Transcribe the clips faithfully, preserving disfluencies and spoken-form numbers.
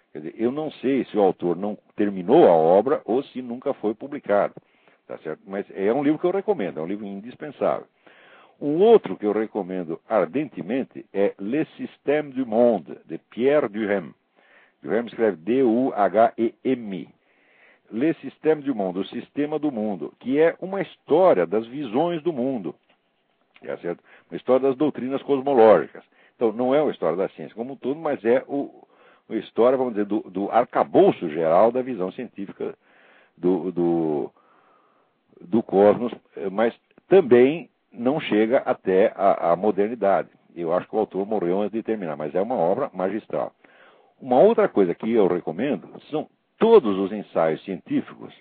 Quer dizer, eu não sei se o autor não terminou a obra ou se nunca foi publicado, tá certo? Mas é um livro que eu recomendo, é um livro indispensável. Um outro que eu recomendo ardentemente é Le Système du Monde, de Pierre Duhem. Duhem escreve D U H E M. Le Système du Monde, o Sistema do Mundo, que é uma história das visões do mundo, tá certo? Uma história das doutrinas cosmológicas. Então, não é uma história da ciência como um todo, mas é o, uma história, vamos dizer, do, do arcabouço geral da visão científica do, do, do cosmos, mas também não chega até a, a modernidade. Eu acho que o autor morreu antes de terminar, mas é uma obra magistral. Uma outra coisa que eu recomendo são todos os ensaios científicos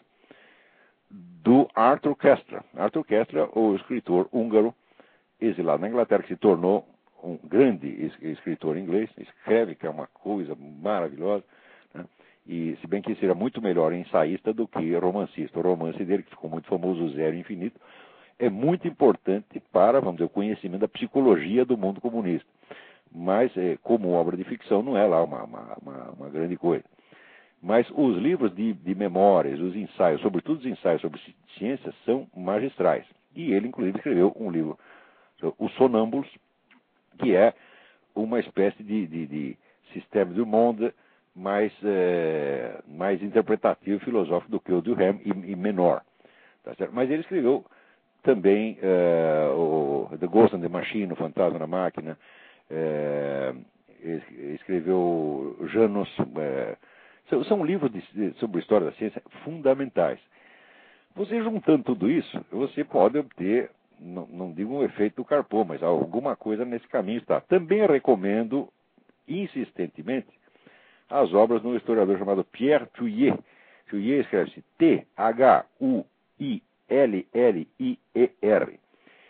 do Arthur Koestler. Arthur Koestler, o escritor húngaro, exilado na Inglaterra, que se tornou um grande escritor inglês, escreve, que é uma coisa maravilhosa, né? E se bem que seria muito melhor ensaísta do que romancista. O romance dele, que ficou muito famoso, O Zero Infinito, é muito importante para, vamos dizer, o conhecimento da psicologia do mundo comunista. Mas, é, como obra de ficção, não é lá uma, uma, uma, uma grande coisa. Mas os livros de, de memórias, os ensaios, sobretudo os ensaios sobre ciência, são magistrais. E ele, inclusive, escreveu um livro, Os Sonâmbulos, que é uma espécie de, de, de sistema do mundo mais, é, mais interpretativo e filosófico do que o Duhem e, e menor. Tá certo? Mas ele escreveu também uh, o The Ghost and the Machine, o Fantasma na Máquina, uh, escreveu Janus, uh, são, são livros de, de, sobre a história da ciência fundamentais. Você juntando tudo isso, você pode obter, não, não digo um efeito do Carpo, mas alguma coisa nesse caminho está. Também recomendo insistentemente as obras de um historiador chamado Pierre Thuillier. Thuillier escreve-se T H U I L L I E R.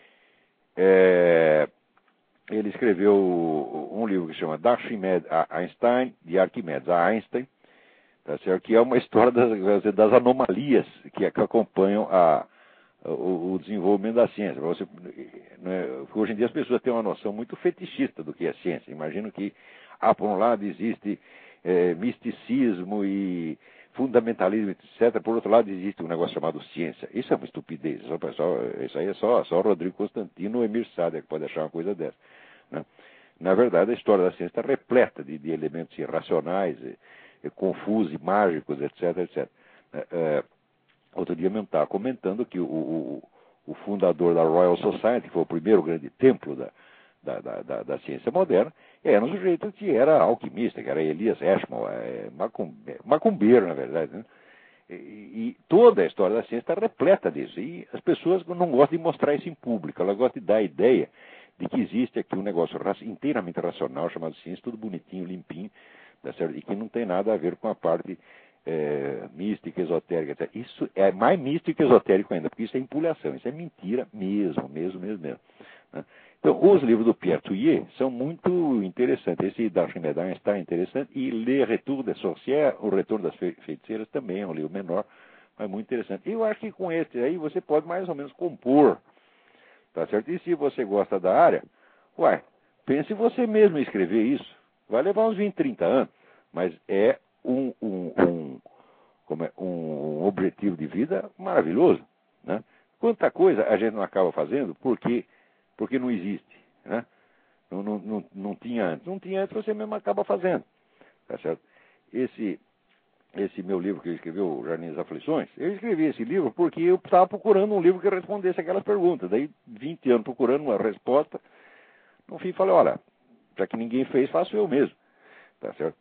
É, ele escreveu um livro que se chama D'Archimedes a Einstein, de Arquimedes a Einstein, tá certo? Que é uma história das, das anomalias que, que acompanham a, o, o desenvolvimento da ciência. Você, né, hoje em dia as pessoas têm uma noção muito fetichista do que é ciência. Imagino que, ah, por um lado existe é, misticismo e fundamentalismo, etcétera. Por outro lado, existe um negócio chamado ciência. Isso é uma estupidez. Isso, pessoal, isso aí é só, só Rodrigo Constantino ou Emir Sader que pode achar uma coisa dessa, né? Na verdade, a história da ciência está repleta de, de elementos irracionais, e, e confusos, e mágicos, etc, etcétera. É, é, outro dia mesmo estava comentando que o, o, o fundador da Royal Society, que foi o primeiro grande templo da, da, da, da, da ciência moderna, era um sujeito que era alquimista, que era Elias Ashmole, é, macumbeiro, na verdade, né? E, e toda a história da ciência está repleta disso. E as pessoas não gostam de mostrar isso em público, elas gostam de dar a ideia de que existe aqui um negócio inteiramente racional, chamado ciência, tudo bonitinho, limpinho, tá certo? E que não tem nada a ver com a parte é, mística, esotérica, etcétera. Isso é mais místico e esotérico ainda, porque isso é empulhação, isso é mentira mesmo, mesmo, mesmo, mesmo, né? Então, os livros do Pierre Thuillier são muito interessantes. Esse da Archimedes está interessante. E Le Retour des Sorcières, O Retorno das Feiticeiras, também é um livro menor, mas muito interessante. E eu acho que com esse aí você pode mais ou menos compor, tá certo? E se você gosta da área, uai, pense você mesmo em escrever isso. Vai levar uns vinte, trinta anos, mas é um, um, um, como é, um objetivo de vida maravilhoso, né? Quanta coisa a gente não acaba fazendo porque... porque não existe, né? Não, não, não, não tinha antes. Não tinha antes, você mesmo acaba fazendo, tá certo? Esse, esse meu livro que eu escrevi, o Jardim das Aflições, eu escrevi esse livro porque eu estava procurando um livro que respondesse aquelas perguntas. Daí, vinte anos procurando uma resposta, no fim falei, olha, já que ninguém fez, faço eu mesmo, tá certo?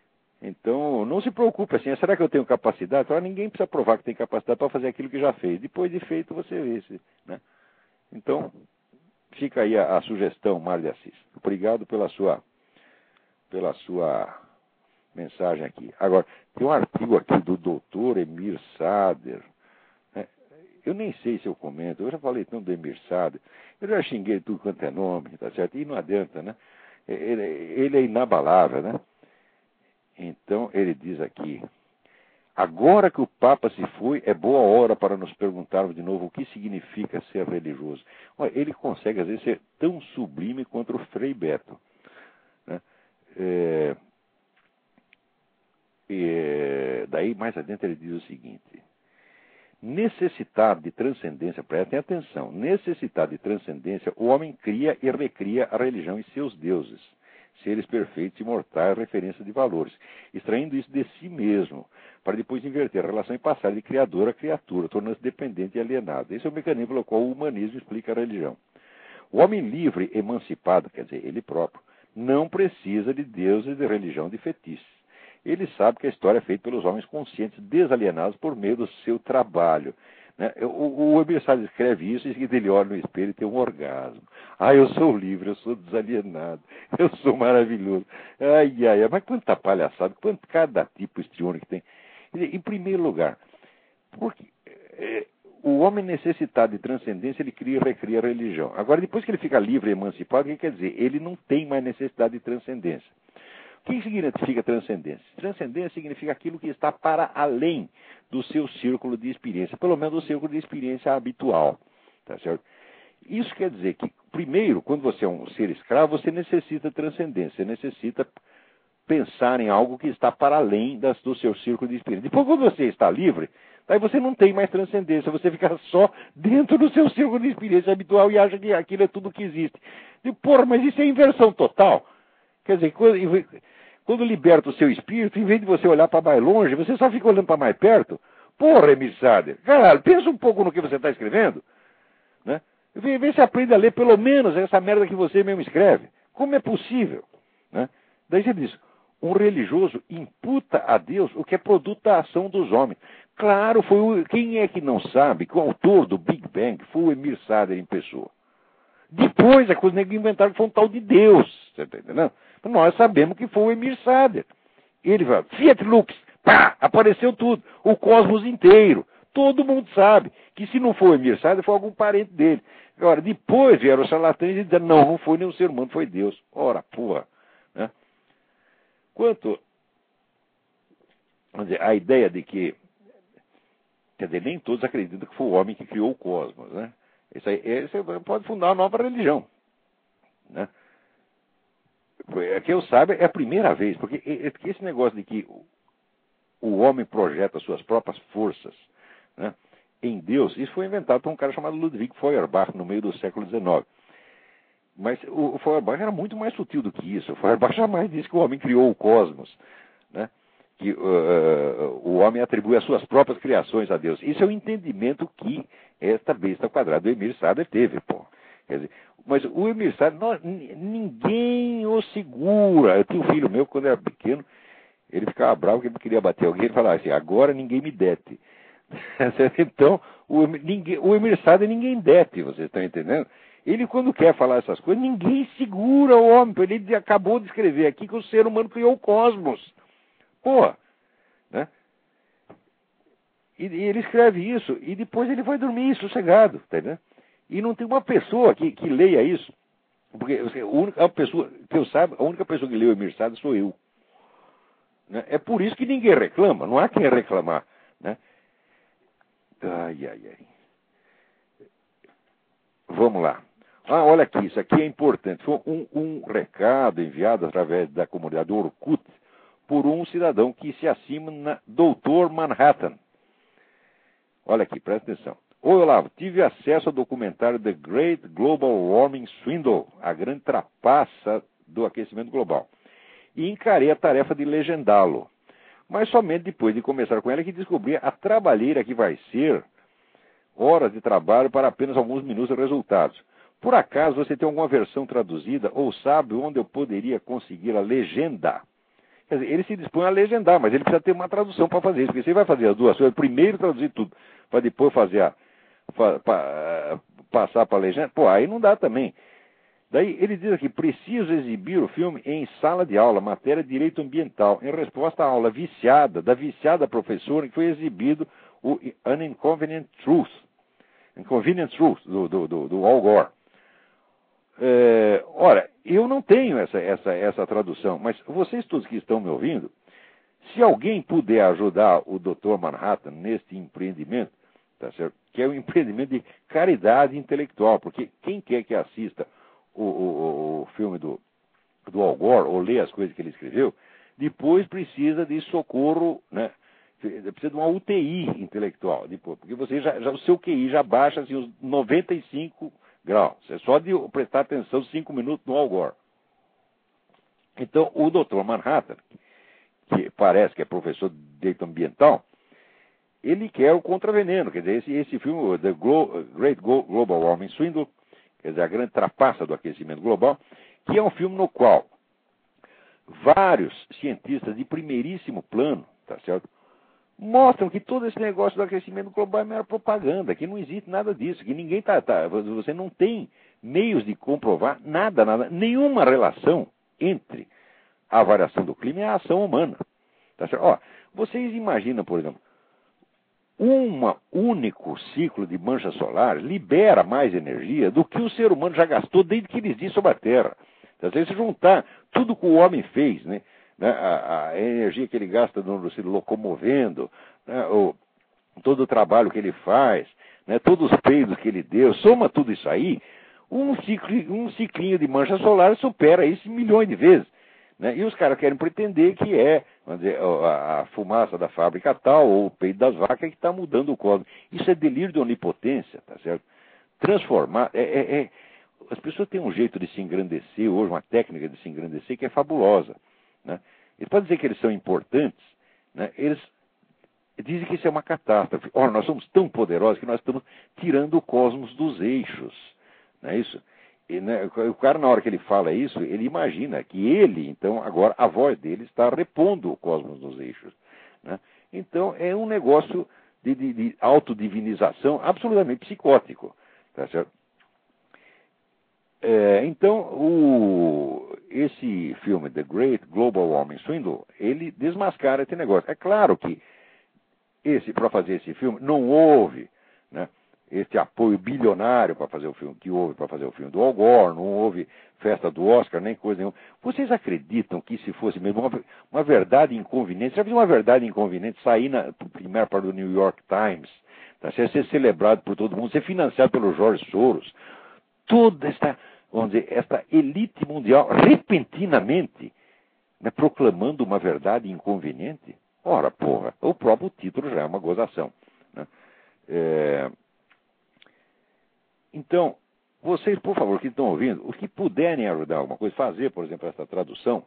Então, não se preocupe assim, será que eu tenho capacidade? Então, ninguém precisa provar que tem capacidade para fazer aquilo que já fez. Depois de feito, você vê, né? Então... fica aí a, a sugestão, Mário de Assis. Obrigado pela sua, pela sua mensagem aqui. Agora, tem um artigo aqui do doutor Emir Sader. Né? Eu nem sei se eu comento, eu já falei tanto do Emir Sader. Eu já xinguei tudo quanto é nome, tá certo? E não adianta, né? Ele, ele é inabalável, né? Então, ele diz aqui... Agora que o Papa se foi, é boa hora para nos perguntarmos de novo o que significa ser religioso. Olha, ele consegue, às vezes, ser tão sublime quanto o Frei Beto, né? É... Aí, mais adiante, ele diz o seguinte: necessitado de transcendência, prestem atenção, necessitado de transcendência, o homem cria e recria a religião e seus deuses, seres perfeitos e imortais, referência de valores, extraindo isso de si mesmo, para depois inverter a relação e passar de criador a criatura, tornando-se dependente e alienado. Esse é o mecanismo pelo qual o humanismo explica a religião. O homem livre, emancipado, quer dizer, ele próprio, não precisa de deuses, de religião, de fetiches. Ele sabe que a história é feita pelos homens conscientes, desalienados por meio do seu trabalho. Né? O, o Emir Sader escreve isso e ele olha no espelho e tem um orgasmo. Ah, eu sou livre, eu sou desalienado, eu sou maravilhoso. Ai, ai, ai, mas quanta palhaçada, quanto cada tipo histriônico que tem. Em primeiro lugar, porque é, o homem necessitado de transcendência, ele cria e recria a religião. Agora, depois que ele fica livre e emancipado, o que quer dizer? Ele não tem mais necessidade de transcendência. O que significa transcendência? Transcendência significa aquilo que está para além do seu círculo de experiência, pelo menos do círculo de experiência habitual. Tá certo? Isso quer dizer que, primeiro, quando você é um ser escravo, você necessita de transcendência, você necessita pensar em algo que está para além das, do seu círculo de experiência. Depois, quando você está livre, aí você não tem mais transcendência, você fica só dentro do seu círculo de experiência habitual e acha que aquilo é tudo que existe. E, porra, mas isso é inversão total. Quer dizer, quando, quando liberta o seu espírito, em vez de você olhar para mais longe, você só fica olhando para mais perto. Porra, Emir Sader, caralho, pensa um pouco no que você está escrevendo. Né? Vê, vê se aprende a ler pelo menos essa merda que você mesmo escreve. Como é possível? Né? Daí você diz, um religioso imputa a Deus o que é produto da ação dos homens. Claro, foi o, quem é que não sabe que o autor do Big Bang foi o Emir Sader em pessoa? Depois a coisa que inventaram que foi um tal de Deus. Você está entendendo? Nós sabemos que foi o Emir Sader. Ele fala, Fiat Lux, pá, apareceu tudo. O cosmos inteiro. Todo mundo sabe que se não foi o Emir Sader, foi algum parente dele. Agora, depois vieram os charlatães e disseram, não, não foi nenhum ser humano, foi Deus. Ora, porra. Né? Quanto vamos dizer, a ideia de que, quer dizer, nem todos acreditam que foi o homem que criou o cosmos, né? Isso aí, você pode fundar uma nova religião. Né? É que eu saiba, é a primeira vez, porque esse negócio de que o homem projeta suas próprias forças, né, em Deus, isso foi inventado por um cara chamado Ludwig Feuerbach no meio do século dezenove. Mas o Feuerbach era muito mais sutil do que isso. O Feuerbach jamais disse que o homem criou o cosmos, né? Que uh, o homem atribui as suas próprias criações a Deus. Isso é o entendimento que esta besta quadrada do Emir Sader teve, pô. Quer dizer, mas o Emir Sader, não, ninguém o segura. Eu tinha um filho meu, quando era pequeno, ele ficava bravo que ele queria bater alguém, ele falava assim, agora ninguém me dete. Então, o, ninguém, o Emir Sader ninguém dete, vocês estão entendendo? Ele, quando quer falar essas coisas, ninguém segura o homem. Ele acabou de escrever aqui que o ser humano criou o cosmos. Pô, né? E, e ele escreve isso, e depois ele vai dormir sossegado, tá entendendo? E não tem uma pessoa que, que leia isso, porque a única pessoa que eu saiba, a única pessoa que leu o Emir Sader sou eu. Né? É por isso que ninguém reclama, não há quem reclamar, né? Ai, ai, ai. Vamos lá. Ah, olha aqui, isso aqui é importante. Foi um, um recado enviado através da comunidade Orkut por um cidadão que se acima doutor Manhattan. Olha aqui, presta atenção. Oi, Olavo, tive acesso ao documentário The Great Global Warming Swindle, a grande trapaça do aquecimento global, e encarei a tarefa de legendá-lo. Mas somente depois de conversar com ela que descobri a trabalheira que vai ser horas de trabalho para apenas alguns minutos de resultados. Por acaso você tem alguma versão traduzida ou sabe onde eu poderia conseguir a legenda? Quer dizer, ele se dispõe a legendar, mas ele precisa ter uma tradução para fazer isso, porque você vai fazer as duas coisas, primeiro traduzir tudo, para depois fazer a, pa, pa, passar para a legenda, pô, aí não dá também. Daí ele diz aqui, preciso exibir o filme em sala de aula, matéria de direito ambiental, em resposta à aula viciada, da viciada professora, que foi exibido o An Inconvenient Truth, Inconvenient Truth, do, do, do, do Al Gore. É, ora, eu não tenho essa, essa, essa tradução, mas vocês todos que estão me ouvindo, se alguém puder ajudar o doutor Manhattan neste empreendimento, tá certo? Que é um empreendimento de caridade intelectual, porque quem quer que assista o, o, o filme do, do Al Gore, ou lê as coisas que ele escreveu, depois precisa de socorro, né, precisa de uma U T I intelectual, depois, porque você já, já, o seu Q I já baixa assim, os noventa e cinco graus. É só de prestar atenção cinco minutos no Al Gore. Então, o doutor Manhattan, que parece que é professor de direito ambiental, ele quer o contraveneno. Quer dizer, esse, esse filme, The Glo- Great Global Warming Swindle, quer dizer, a grande trapaça do aquecimento global, que é um filme no qual vários cientistas de primeiríssimo plano, tá certo, mostram que todo esse negócio do aquecimento global é mera propaganda, que não existe nada disso, que ninguém tá, tá você não tem meios de comprovar nada, nada, nenhuma relação entre a variação do clima e a ação humana. Tá certo? Ó, vocês imaginam, por exemplo, um único ciclo de manchas solares libera mais energia do que o ser humano já gastou desde que ele existe sobre a Terra. Então, se juntar tudo que o homem fez, né, a, a energia que ele gasta no, se locomovendo, né, o, todo o trabalho que ele faz, né, todos os peidos que ele deu, soma tudo isso aí, um, ciclo, um ciclinho de manchas solares supera isso milhões de vezes. Né? E os caras querem pretender que é, vamos dizer, a, a fumaça da fábrica tal, ou o peito das vacas que está mudando o cosmos. Isso é delírio de onipotência, tá certo? Transformar. É, é, é, as pessoas têm um jeito de se engrandecer hoje, uma técnica de se engrandecer que é fabulosa. Né? Eles podem dizer que eles são importantes, né? Eles dizem que isso é uma catástrofe. Ora, nós somos tão poderosos que nós estamos tirando o cosmos dos eixos. Não é isso? E, né, o cara, na hora que ele fala isso, ele imagina que ele, então, agora, a voz dele está repondo o cosmos nos eixos. Né? Então, é um negócio de, de, de autodivinização absolutamente psicótico. Tá certo? É, então, o, esse filme, The Great Global Warming Swindle, ele desmascara esse negócio. É claro que esse, para fazer esse filme, não houve, né, esse apoio bilionário para fazer o filme, que houve para fazer o filme do Al Gore, não houve festa do Oscar, nem coisa nenhuma. Vocês acreditam que se fosse mesmo uma, uma verdade inconveniente, já viu uma verdade inconveniente sair na primeira parte do New York Times, tá, ser celebrado por todo mundo, ser financiado pelo George Soros, toda esta, vamos dizer, esta elite mundial, repentinamente, né, proclamando uma verdade inconveniente? Ora, porra, o próprio título já é uma gozação. Né? É... Então, vocês, por favor, que estão ouvindo, os que puderem ajudar alguma coisa, fazer, por exemplo, essa tradução,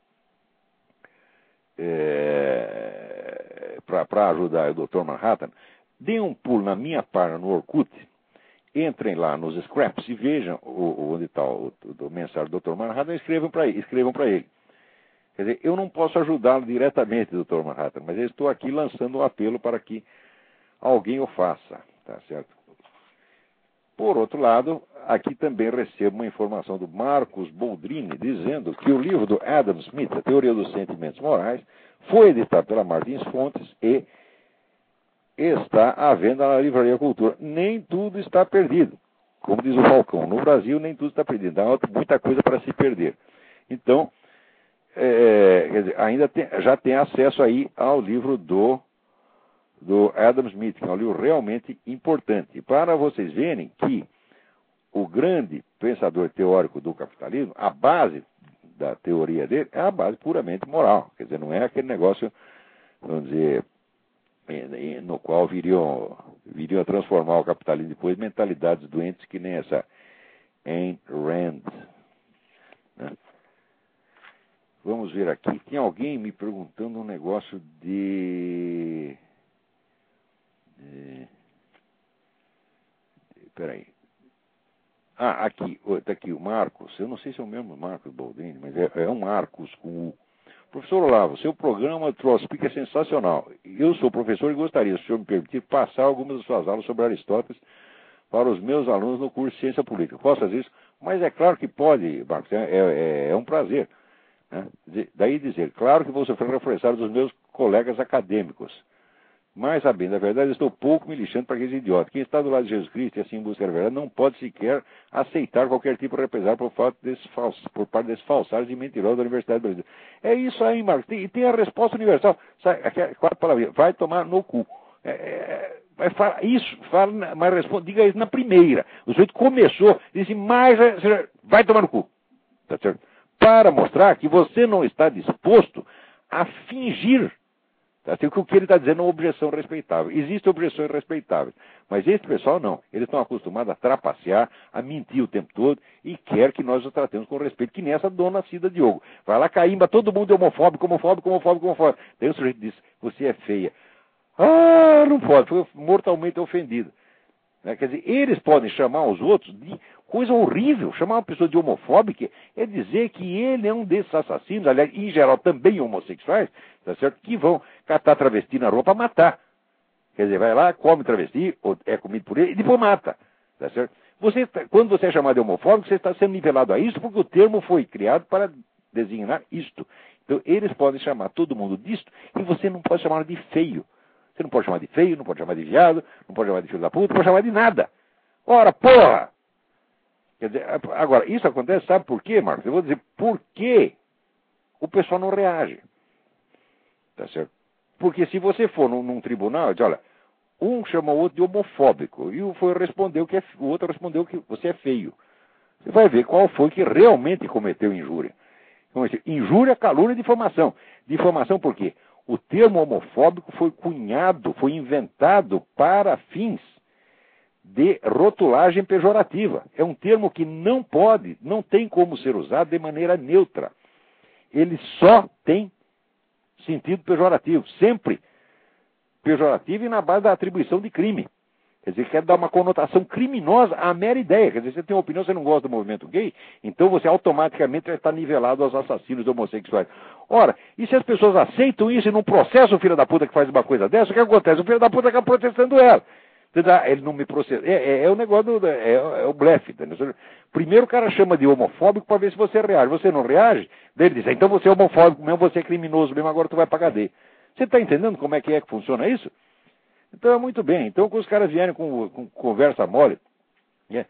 é... para ajudar o doutor Manhattan, deem um pulo na minha página no Orkut, entrem lá nos scraps e vejam o, onde está o, o, o mensagem do doutor Manhattan e escrevam para ele. Escrevam para ele. Quer dizer, eu não posso ajudá-lo diretamente, doutor Manhattan, mas eu estou aqui lançando um apelo para que alguém o faça, tá certo? Por outro lado, aqui também recebo uma informação do Marcos Boldrini, dizendo que o livro do Adam Smith, A Teoria dos Sentimentos Morais, foi editado pela Martins Fontes e está à venda na Livraria Cultura. Nem tudo está perdido. Como diz o Falcão, no Brasil nem tudo está perdido. Há muita coisa para se perder. Então, é, quer dizer, ainda tem, já tem acesso aí ao livro do, do Adam Smith, que é um livro realmente importante. Para vocês verem que o grande pensador teórico do capitalismo, a base da teoria dele é a base puramente moral. Quer dizer, não é aquele negócio, vamos dizer, no qual viriam, viriam a transformar o capitalismo depois em mentalidades doentes que nem essa Ayn Rand. Né? Vamos ver aqui. Tem alguém me perguntando um negócio de... de... Peraí. Ah, aqui. Está aqui o Marcos. Eu não sei se é o mesmo Marcos Baldini, mas é, é um Marcos com o... Professor Olavo, seu programa Trollspeak é sensacional. Eu sou professor e gostaria, se o senhor me permitir, passar algumas das suas aulas sobre Aristóteles para os meus alunos no curso de Ciência Política. Posso fazer isso? Mas é claro que pode, Marcos. É, é, é um prazer. Né? Daí dizer, claro que vou sofrer reforçado dos meus colegas acadêmicos. Mas, sabendo a verdade, estou pouco me lixando para aqueles idiotas. Quem está do lado de Jesus Cristo e assim busca a verdade não pode sequer aceitar qualquer tipo de represália por, por parte desses falsários e mentirosos da Universidade Brasileira. É isso aí, Marcos. E tem a resposta universal. Sabe, quatro palavras. Vai tomar no cu. É, é, vai falar isso, fala, mas responde, diga isso na primeira. O sujeito começou, disse, mas vai tomar no cu. Tá certo? Para mostrar que você não está disposto a fingir Assim, o que ele está dizendo é uma objeção respeitável. Existem objeções respeitáveis, mas esse pessoal não. Eles estão acostumados a trapacear, a mentir o tempo todo e quer que nós os tratemos com respeito, que nem essa dona Cida Diogo. Vai lá, caimba, todo mundo é homofóbico, homofóbico, homofóbico, homofóbico. Daí o sujeito diz, você é feia. Ah, não pode, foi mortalmente ofendido. Né? Quer dizer, eles podem chamar os outros de coisa horrível. Chamar uma pessoa de homofóbica é dizer que ele é um desses assassinos, aliás, em geral também homossexuais, tá certo? Que vão catar travesti na rua para matar. Quer dizer, vai lá, come travesti, ou é comido por ele, e depois mata. Tá certo? Você, quando você é chamado de homofóbico, você está sendo nivelado a isso, porque o termo foi criado para designar isto. Então, eles podem chamar todo mundo disto, e você não pode chamar de feio. Você não pode chamar de feio, não pode chamar de viado, não pode chamar de filho da puta, não pode chamar de nada. Ora, porra! Quer dizer, agora, isso acontece, sabe por quê, Marcos? Eu vou dizer por que o pessoal não reage. Tá certo? Porque se você for num, num tribunal, diz, olha, um chama o outro de homofóbico, e o, foi respondeu que é, o outro respondeu que você é feio. Você vai ver qual foi que realmente cometeu injúria. Então, injúria, calúnia e difamação. Difamação por quê? O termo homofóbico foi cunhado, foi inventado para fins de rotulagem pejorativa. É um termo que não pode, não tem como ser usado de maneira neutra. Ele só tem sentido pejorativo, sempre pejorativo e na base da atribuição de crime. Quer dizer, quer dar uma conotação criminosa à mera ideia. Quer dizer, você tem uma opinião, você não gosta do movimento gay, então você automaticamente vai estar nivelado aos assassinos homossexuais. Ora, e se as pessoas aceitam isso e não processam o filho da puta que faz uma coisa dessa, o que acontece? O filho da puta acaba processando ela. Ele não me processa. É, é, é o negócio, do, é, é o blefe. Primeiro o cara chama de homofóbico para ver se você reage. Você não reage, daí ele diz, então você é homofóbico mesmo, você é criminoso mesmo, agora tu vai pra cadeia. Você está entendendo como é que é que funciona isso? Então é muito bem. Então, quando os caras vierem com, com conversa mole, né,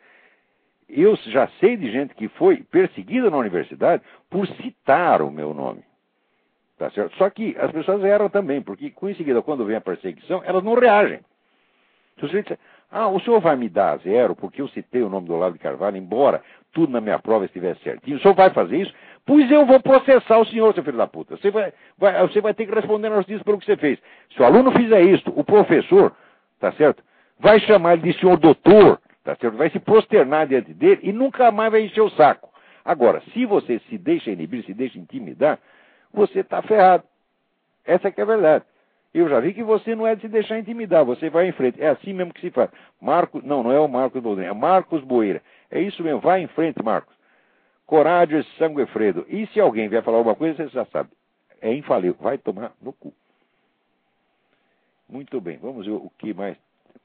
eu já sei de gente que foi perseguida na universidade por citar o meu nome. Tá certo? Só que as pessoas erram também, porque, com em seguida, quando vem a perseguição, elas não reagem. Se você disser, ah, o senhor vai me dar zero porque eu citei o nome do Olavo de Carvalho, embora tudo na minha prova estivesse certinho, o senhor vai fazer isso? Pois eu vou processar o senhor, seu filho da puta. Você vai, vai, você vai ter que responder na justiça pelo que você fez. Se o aluno fizer isso, o professor, tá certo? Vai chamar ele de senhor doutor, tá certo? Vai se prosternar diante dele e nunca mais vai encher o saco. Agora, se você se deixa inibir, se deixa intimidar, você está ferrado. Essa que é a verdade. Eu já vi que você não é de se deixar intimidar, você vai em frente. É assim mesmo que se faz. Marcos, não, não é o Marcos Boldrin, é Marcos Boeira. É isso mesmo, vai em frente, Marcos. Coragem, sangue fredo. E se alguém vier falar alguma coisa, você já sabe. É infalível, vai tomar no cu. Muito bem, vamos ver o que mais.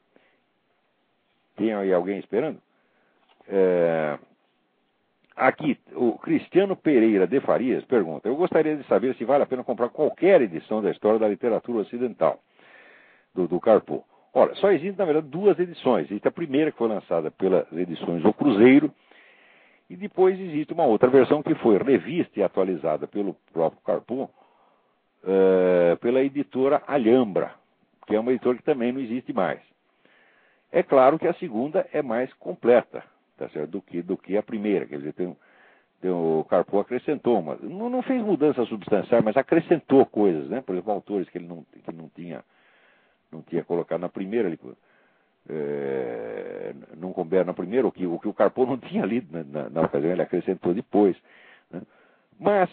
Tem aí alguém esperando? É... Aqui, o Cristiano Pereira de Farias pergunta, eu gostaria de saber se vale a pena comprar qualquer edição da história da literatura ocidental, do, do Carpo. Ora, só existem, na verdade, duas edições. Existe a primeira, que foi lançada pelas edições O Cruzeiro, e depois existe uma outra versão que foi revista e atualizada pelo próprio Carpo, uh, pela editora Alhambra, que é uma editora que também não existe mais. É claro que a segunda é mais completa, tá certo? Do que, do que a primeira. Quer dizer, tem, tem o Carpo acrescentou, mas não, não fez mudança substancial, mas acrescentou coisas, né? Por exemplo, autores que ele não, que não, tinha, não tinha colocado na primeira, ele, é, não couberam na primeira, o que o, que o Carpo não tinha lido na, na, na ocasião, ele acrescentou depois. Né? Mas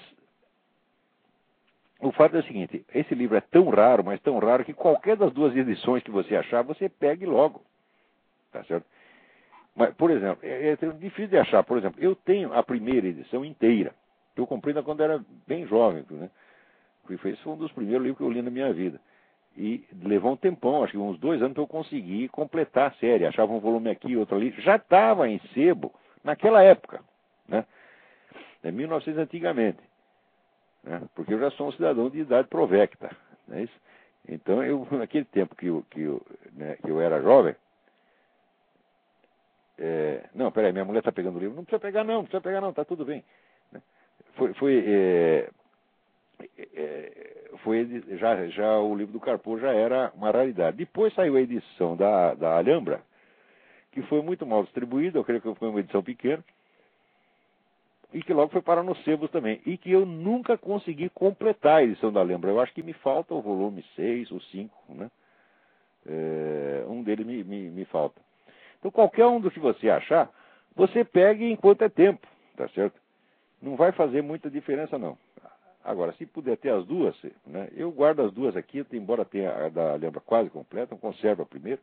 o fato é o seguinte, esse livro é tão raro, mas tão raro, que qualquer das duas edições que você achar, você pegue logo. Tá certo? Mas, por exemplo, é, é difícil de achar. Por exemplo, eu tenho a primeira edição inteira. Eu comprei ainda quando era bem jovem, né? Esse foi um dos primeiros livros que eu li na minha vida. E levou um tempão, acho que uns dois anos, para eu conseguir completar a série. Achava um volume aqui, outro ali. Já estava em sebo naquela época, né? É mil e novecentos antigamente. Né? Porque eu já sou um cidadão de idade provecta. Não é isso? Então, eu, naquele tempo que eu, que eu, né, que eu era jovem, É, não, peraí, minha mulher está pegando o livro. Não precisa pegar não, não precisa pegar não, está tudo bem. Foi, foi, é, é, foi já, já o livro do Carpo já era uma raridade. Depois saiu a edição da, da Alhambra, que foi muito mal distribuída, eu creio que foi uma edição pequena. e que logo foi parar nos sebos também, e que eu nunca consegui completar a edição da Lembra. Eu acho que me falta o volume seis ou cinco, né? É, um deles me, me, me falta. Então, qualquer um do que você achar, você pegue enquanto é tempo, tá certo? Não vai fazer muita diferença, não. Agora, se puder ter as duas, né? Eu guardo as duas aqui, embora tenha a da Lembra quase completa, eu conservo a primeira,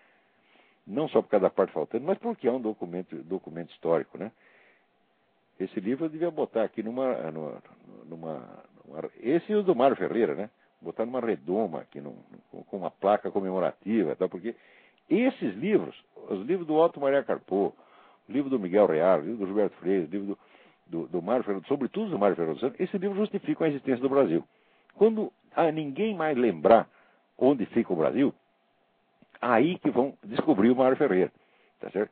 não só por causa da parte faltando, mas porque é um documento, documento histórico, né? Esse livro eu devia botar aqui numa, numa, numa, numa esse e o do Mário Ferreira, né? Botar numa redoma aqui, num, com uma placa comemorativa, tá? Porque esses livros, os livros do Otto Maria Carpo, o livro do Miguel Real, o livro do Gilberto Freire, o livro do, do, do Mário Ferreira, sobretudo do Mário Ferreira dos Santos, esses livros justificam a existência do Brasil. Quando ah, ninguém mais lembrar onde fica o Brasil, aí que vão descobrir o Mário Ferreira, tá certo?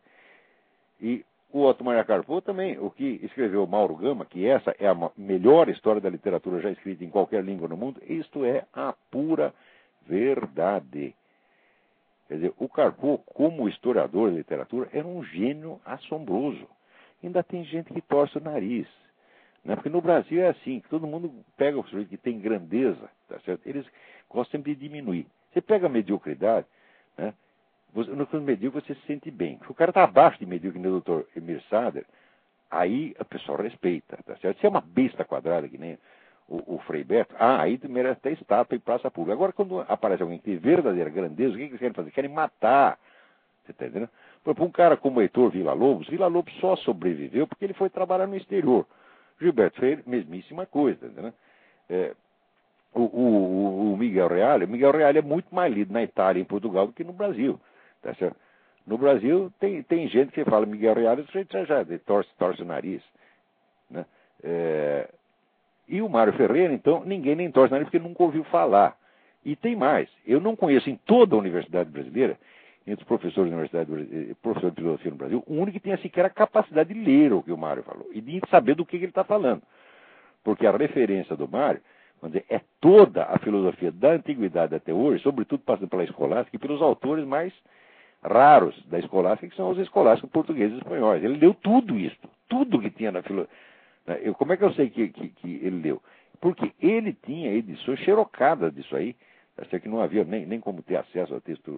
E o Otto Maria Carpo também, o que escreveu Mauro Gama, que essa é a melhor história da literatura já escrita em qualquer língua no mundo, isto é a pura verdade. Quer dizer, o Carpo, como historiador de literatura, era um gênio assombroso. Ainda tem gente que torce o nariz, né? Porque no Brasil é assim, que todo mundo pega o sujeito que tem grandeza, tá certo? Eles gostam de diminuir. Você pega a mediocridade, né? No caso medíocre você se sente bem. Se o cara está abaixo de medíocre, nem o doutor Emir Sader, aí a pessoa respeita, tá certo? Se é uma besta quadrada, que nem o, o Frei Beto, ah, aí merece até estátua em praça pública. Agora, quando aparece alguém que tem verdadeira grandeza, o que, que eles querem fazer? Querem matar. Você está entendendo? Para um cara como o Heitor Villa-Lobos, Villa-Lobos só sobreviveu porque ele foi trabalhar no exterior. Gilberto Freire, mesmíssima coisa, tá entendendo? É, o, o, o Miguel Reale, o Miguel Reale é muito mais lido na Itália e em Portugal do que no Brasil. Tá certo? No Brasil tem, tem gente que fala Miguel Reale, a gente já, já torce, torce o nariz. Né? É, e o Mário Ferreira, então, ninguém nem torce o nariz porque nunca ouviu falar. E tem mais, eu não conheço em toda a universidade brasileira, entre os professores da universidade, professores de filosofia no Brasil, o único que tenha sequer a capacidade de ler o que o Mário falou e de saber do que, que ele está falando. Porque a referência do Mário, vamos dizer, é toda a filosofia da antiguidade até hoje, sobretudo passando pela escolástica e pelos autores mais raros da escolástica, que são os escolásticos portugueses e espanhóis. Ele leu tudo isso, tudo que tinha na filosofia. Como é que eu sei que, que, que ele leu? Porque ele tinha edições xerocadas disso aí, até que não havia nem, nem como ter acesso ao texto,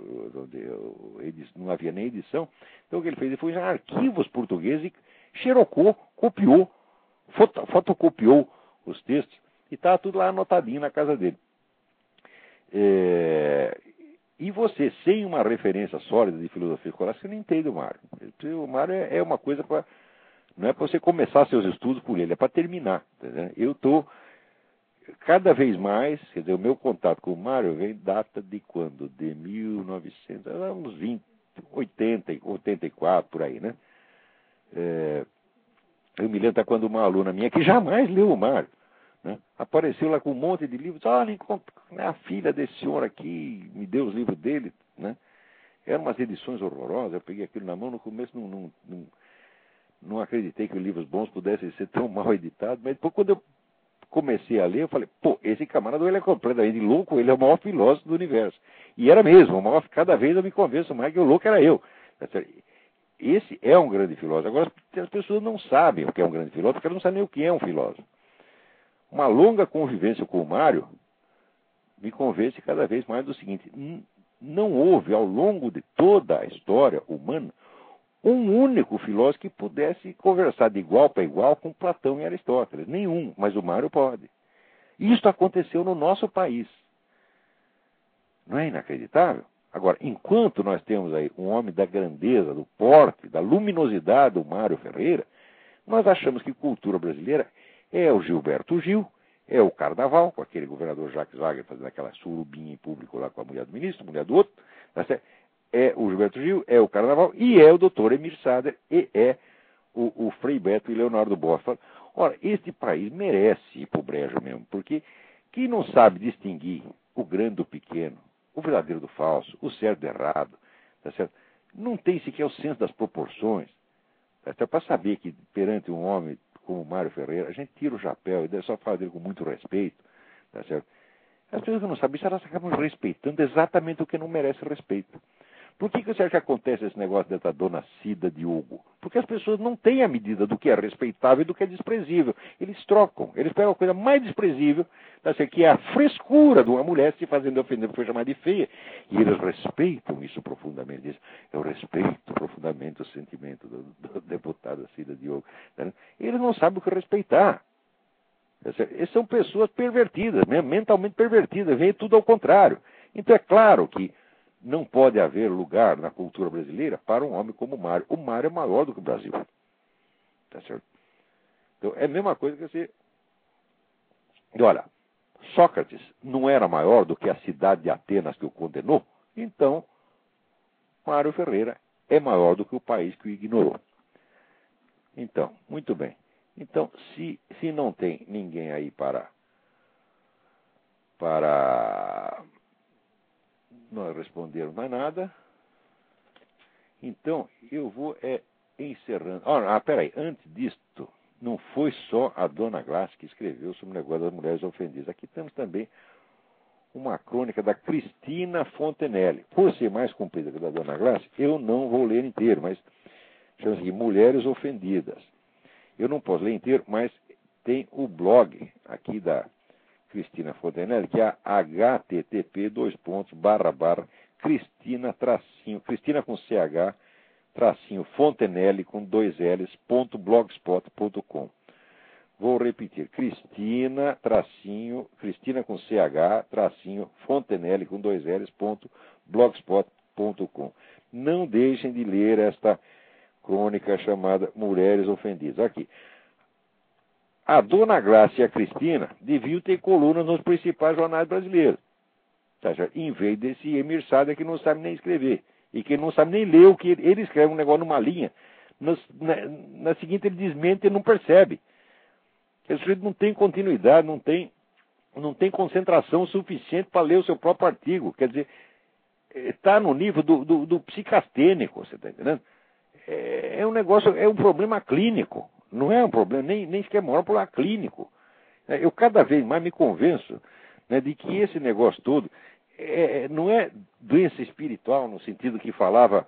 não havia nem edição. Então o que ele fez? Ele foi em arquivos portugueses e xerocou, copiou, foto, fotocopiou os textos e estava tudo lá anotadinho na casa dele. É... E você, sem uma referência sólida de filosofia escolástica, você não entende o Mário. O Mário é, é uma coisa para... Não é para você começar seus estudos por ele, é para terminar. Tá, eu estou, cada vez mais, quer dizer, o meu contato com o Mário vem data de quando? De mil e novecentos, uns vinte, oitenta, oitenta e quatro, por aí, né? É, eu me lembro quando uma aluna minha, que jamais leu o Mário, né? Apareceu lá com um monte de livros. Olha, a filha desse senhor aqui me deu os livros dele, né? Eram umas edições horrorosas. Eu peguei aquilo na mão. No começo não, não, não, não acreditei que livros bons pudessem ser tão mal editados, mas depois, quando eu comecei a ler, eu falei, pô, esse camarada ele é completamente louco, ele é o maior filósofo do universo. E era mesmo, o maior, cada vez eu me convenço mais que o louco era eu. Esse é um grande filósofo. Agora, as pessoas não sabem o que é um grande filósofo, porque elas não sabem nem o que é um filósofo. Uma longa convivência com o Mário me convence cada vez mais do seguinte: não houve, ao longo de toda a história humana, um único filósofo que pudesse conversar de igual para igual com Platão e Aristóteles. Nenhum, mas o Mário pode. Isso aconteceu no nosso país. Não é inacreditável? Agora, enquanto nós temos aí um homem da grandeza, do porte, da luminosidade do Mário Ferreira, nós achamos que cultura brasileira é o Gilberto Gil, é o Carnaval, com aquele governador Jacques Wagner fazendo aquela surubinha em público lá com a mulher do ministro, a mulher do outro. É o Gilberto Gil, é o Carnaval, e é o doutor Emir Sader, e é o, o Frei Beto e Leonardo Boff. Ora, este país merece ir pro brejo mesmo, porque quem não sabe distinguir o grande do pequeno, o verdadeiro do falso, o certo do errado, tá certo? Não tem sequer o senso das proporções. Até para saber que perante um homem como o Mário Ferreira, a gente tira o chapéu e deve só falar dele com muito respeito, tá certo? As pessoas que não sabem isso, elas acabam respeitando exatamente o que não merece respeito. Por que, que você acha que acontece esse negócio dessa dona Cida Diogo? Porque as pessoas não têm a medida do que é respeitável e do que é desprezível. Eles trocam. Eles pegam a coisa mais desprezível, tá certo? Que é a frescura de uma mulher se fazendo ofender porque foi chamada de feia. E eles respeitam isso profundamente. Dizem, eu respeito profundamente o sentimento do, do deputado Cida Diogo. Tá? Eles não sabem o que respeitar. Tá certo? Eles são pessoas pervertidas, mentalmente pervertidas. Vem tudo ao contrário. Então é claro que não pode haver lugar na cultura brasileira para um homem como o Mário. O Mário é maior do que o Brasil. Tá certo? Então, é a mesma coisa que você... E olha, Sócrates não era maior do que a cidade de Atenas que o condenou, então Mário Ferreira é maior do que o país que o ignorou. Então, muito bem. Então, se, se não tem ninguém aí para... para... não responderam mais nada. Então, eu vou é, encerrando. Ah, ah, peraí, antes disto, não foi só a dona Glass que escreveu sobre o negócio das mulheres ofendidas. Aqui temos também uma crônica da Cristina Fontenelle. Por ser mais comprida que a da dona Glass, eu não vou ler inteiro, mas chama-se de Mulheres Ofendidas. Eu não posso ler inteiro, mas tem o blog aqui da Cristina Fontenelle, que é H T T P dois pontos barra barra Cristina tracinho, Cristina com C H tracinho Fontenelle com dois L's ponto blogspot ponto com. Vou repetir, Cristina tracinho, Cristina com C H tracinho Fontenelle com dois L's ponto blogspot ponto com. Não deixem de ler esta crônica chamada Mulheres Ofendidas. Aqui. A dona Glácia e a Cristina deviam ter colunas nos principais jornais brasileiros. Tá, em vez desse Emir Sader que não sabe nem escrever. E que não sabe nem ler o que ele, ele escreve um negócio numa linha. Nas, na, na seguinte ele desmente e não percebe. Esse sujeito não tem continuidade, não tem, não tem concentração suficiente para ler o seu próprio artigo. Quer dizer, está no nível do, do, do psicastênico, você está entendendo? É, é um negócio, é um problema clínico. Não é um problema, nem, nem sequer maior problema clínico. Eu cada vez mais me convenço, né, de que esse negócio todo é, não é doença espiritual no sentido que falava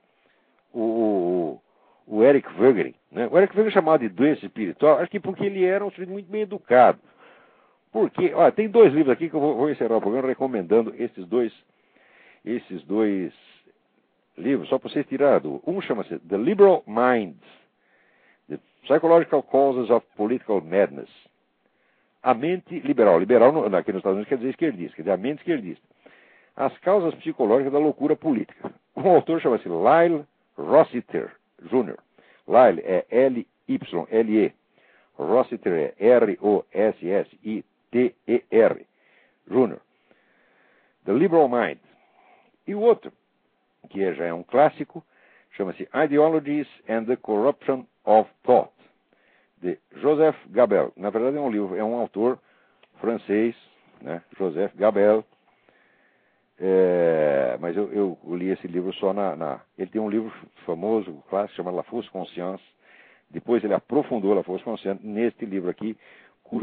o, o, o Eric Wegering. Né? O Eric Wegering chamava de doença espiritual, acho que porque ele era um sujeito muito bem educado. Porque, olha, tem dois livros aqui que eu vou, vou encerrar o programa recomendando esses dois, esses dois livros, só para vocês tirarem do... Um chama-se The Liberal Minds, The Psychological Causes of Political Madness. A mente liberal. Liberal aqui nos Estados Unidos quer dizer esquerdista, quer dizer a mente esquerdista. As causas psicológicas da loucura política. O autor chama-se Lyle Rossiter Júnior Lyle é L Y L E. Rossiter é R O S S I T E R. Júnior The Liberal Mind. E o outro, que já é um clássico, chama-se Ideologies and the Corruption of Thought, de Joseph Gabel. Na verdade é um livro, é um autor francês, né? Joseph Gabel. É, mas eu, eu li esse livro só na, na... Ele tem um livro famoso, clássico, chamado La Fausse Conscience. Depois ele aprofundou La Fausse Conscience neste livro aqui,